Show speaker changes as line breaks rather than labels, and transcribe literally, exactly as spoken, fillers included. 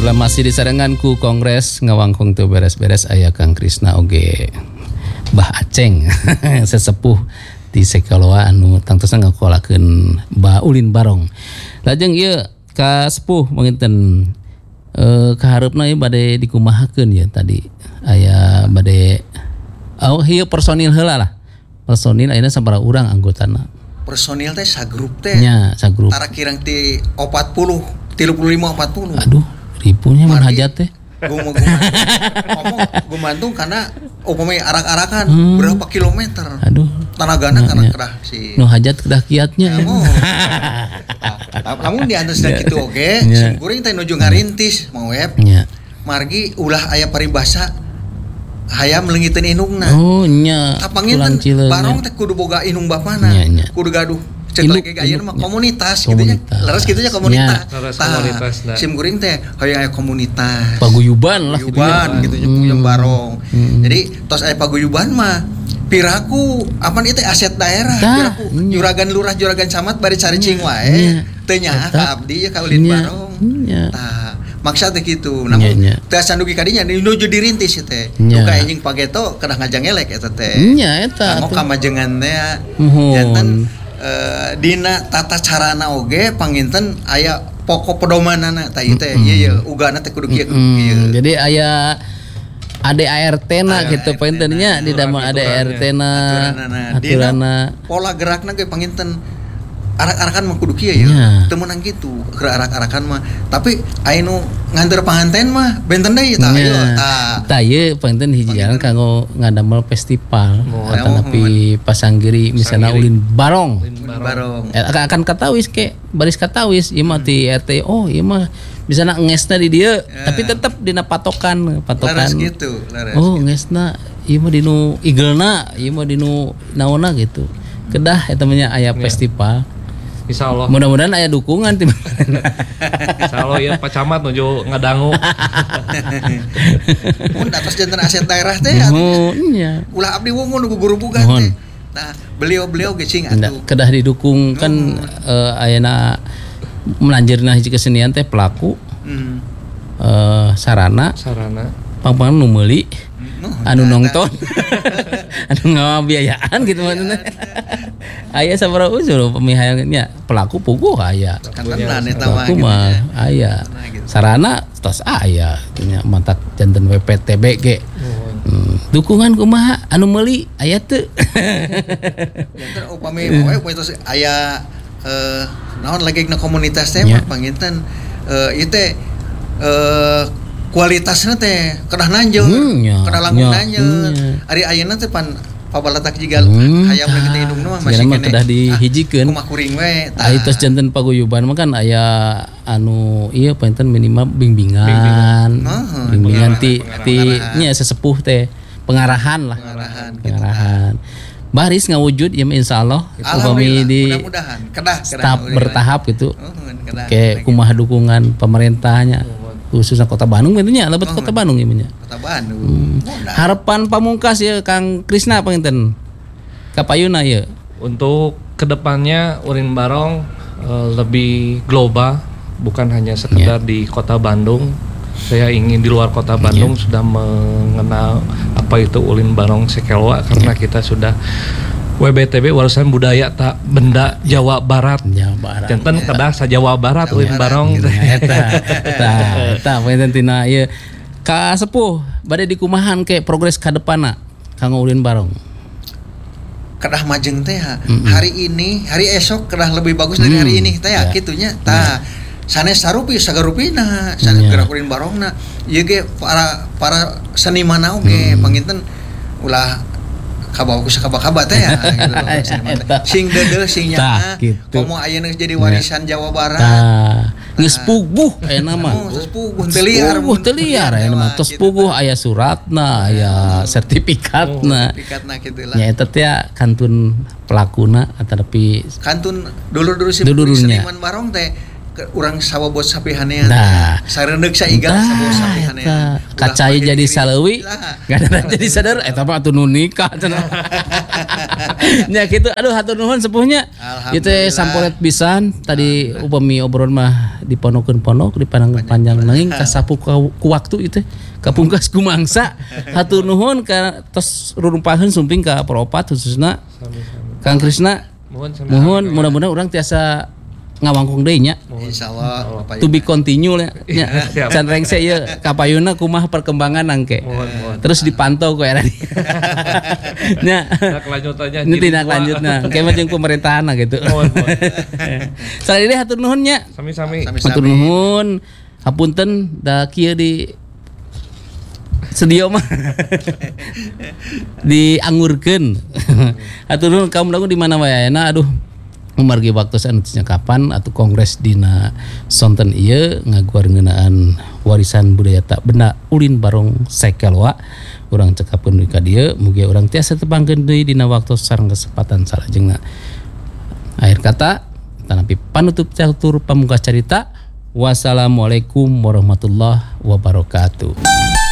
Ulah masih disarengan ku Kongres ngawangkung teu beres-beres aya Kang Krisna oge Bah Aceng sesepuh di Sekaloa anu tangtosan ngakolakeun Bah Ulin Barong. Lajeng ieu ka sepuh manginten eh kaharepna ieu bade dikumahakeun ya tadi aya bade oh ieu personil heula lah. Personil ayeuna sabaraha urang anggotana?
Personil teh sagrup teh.
Nya, sagrup.
Tara kirang ti empat puluh, tiga puluh lima, empat puluh.
Aduh, ribunya mun hajat teh.
Ngomong gumantung karena upamanya arak-arakan hmm. berapa kilometer.
Aduh.
Tanagana karena kedah si.
Nu hajat kedah kiatnya.
Lamun di atas kitu oge, sim kuring teh nuju ngarintis mau web. Margi ulah aya paribasa hayam leungiteun inungna.
Oh nya.
Kapanginten barong teh kudu boga inung bapana. Kudu gaduh. Cek lagi ayeuna mah komunitas gitu nya. Leres kitu nya komunitas. Tah sim kuring teh hoyong aya komunitas.
Paguyuban lah
gitu nya. Gitu nya puyeng barong. Jadi tos aya paguyuban mah piraku apan ieu teh aset daerah piraku juragan lurah juragan camat bari caricing wae teu nyaha ka abdi ya ka Ulin Barong. Tah maksudnya gitu namun teh sandugi kadinya nuju dirintis teh duka enjing pageto kedah ngajang elek eta teh
nya eta
mau kamajengan teh janten dina tata carana oge panginten aya pokok pedomanana tah ieu teh ieu ieu ugana teh kudu kieu kieu
jadi aya A D A R T-na gitu pangintennya di dalam A D A R T-na
aturana pola gerakna ge panginten arak-arakan mah kudu kieu ya teu meunang kitu arak-arakan mah tapi aya nu nganter panganten mah benten deui tah ieu tah
tah ieu panginten hiji jalan kanggo ngadamel festival atanapi pasanggiri misalna Ulin Barong
Barong
akan katawis ke baris katawis ieu mah ti R T oh ieu mah misalna ngesna di dieu tapi tetep dina patokan patokan
laras gitu laras
oh ngesna ieu mah dinu igelna ieu mah dinu naonna gitu kedah eta mah aya festival.
Insyaallah.
Mudah-mudahan aya dukungan ti.
Insyaallah ya Pak Camat nuju ngadangu.
Mun atas janten aset daerah teh
nya.
Ulah abdi wungun ku guru boga teh. Nah, beliau-beliau ge cing atuh.
Kedah didukung kan ayeuna melanjirna hiji kesenian teh pelaku. Heeh. Uh, sarana.
Sarana.
Pang-pang nu meuli. Anu nonton. Anu ngabiayaan gitu maksudna. Aya sabaraha usul pemihayannya pelaku puguh aya. Pelaku mah aya. Sarana tos aya nya mantak janten W P T B ge. Hmm. Dukungan kumaha anu meuli aya teu.
Janten upami we we tos aya eh naon lagi na komunitas teh mah panginten eh ieu teh eh kualitasna teh kedah nanjeun, hmm, kedah langkung nanjeun. Ari ayeuna teh pan pabalatak jiga hmm, hayam lagi teh hidungna mah masih
kene. Kedah dihijikeun.
Kumaha kuring we.
Tah tos janten paguyuban mah kan aya anu ieu panten minimal bimbingan. Bimbingan ti ti nya sesepuh teh pengarahan lah.
Pengarahan.
Pengarahan. Baris ngawujud ya insyaallah upami di
mudah-mudahan kedah
kedah bertahap gitu. Kayak kumaha dukungan pemerintahnya. Khususnya Kota Bandung tentunya lebet oh, Kota Bandung ieu nya.
Kota Bandung.
Hmm. Harapan pamungkas ya Kang Krisna panginten. Kapayuna ya.
Untuk kedepannya Ulin Barong uh, lebih global bukan hanya sekedar yeah. di Kota Bandung. Saya ingin di luar Kota Bandung yeah. sudah mengenal apa itu Ulin Barong Sekaloa karena yeah. kita sudah W B T B warisan budaya tak benda Jawa Barat.
Jawa Barat.
Janten ya. Kedah sa Jawa Barat Ulin Barong
gitu. Eta. Eta, eta pointen tina ieu. Ka sepuh bade dikumahan ke progres ka depanna kanggo Ulin Barong.
Kedah majeng teh mm-hmm. hari ini, hari esok kedah lebih bagus dari mm. hari ini teh ya kitunya. Tah sanes sarupi sagarupina, sanes yeah. gerak Ulin Barongna. Ieu ge para para seniman oge mm. panginten ulah kabawa ku sakaba-kaba teh ya gitu loh. Sing deudeuh sing nya komo ayeuna jadi warisan Jawa Barat.
Tah, geus puguh ayeuna mah.
Geus puguh teu liar.
Puguh teu liar ayeuna mah. Tos puguh aya suratna, aya sertifikatna.
Sertifikatna kitu lah.
Nya eta teh kantun pelakuna atapi
kantun dulur-dulur seniman Barong teh urang sawa bos sapihanean
nah
sareundeuk saigal sawa sapihanean
kacai jadi saleuwi gadana jadi sadar eta mah atuh nu nikah cenah Nya kitu aduh hatur nuhun sepuhnya. Ieu teh sampolet pisan tadi upami obrolan mah diponokeun ponok dipandang panjang nanging kasapu ku waktu ieu teh kapungkas ku mangsa. Hatur nuhun ka tos rurumpaheun sumping ka Propat khususna Kang Krisna. Mohon mudah-mudahan urang tiasa ngawangkung deui nya.
Insyaallah
to be continue nya. Can rengse ieu kapayuna kumaha perkembangan angke. Terus dipantau ku era nya.
Tindak lanjutannya.
Ini tindak lanjutna. Engke mah jeung pemerintahan gitu. Salih hatur nuhun nya.
Sami-sami.
Hatur nuhun. Hapunten da kieu di sedio mah diangurkeun. Hatur nuhun kaum lagu di mana wae ayeuna aduh umargi waktu saeuntnya kapan atuh kongres dina sonten ieu ngaguar ngeunaan warisan budaya tak benda ulin barong Sekelwa urang cekapkeun ka dieu mugi urang tiasa tepangkeun deui dina waktu sareng kesempatan salajengna. Akhir kata tanapi panutup catur pamungkas carita wassalamualaikum warahmatullahi wabarakatuh.